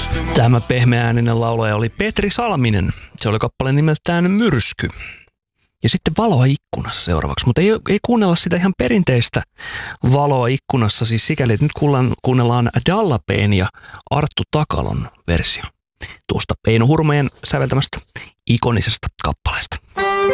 Tämä pehmeääninen laulaja oli Petri Salminen. Se oli kappale nimeltään Myrsky. Ja sitten Valoa ikkunassa seuraavaksi, mutta ei kuunnella sitä ihan perinteistä Valoa ikkunassa, siis sikäli, että nyt kuunnellaan Dallapeen ja Arttu Takalon versio tuosta Eino Hurmeen säveltämästä ikonisesta kappaleesta.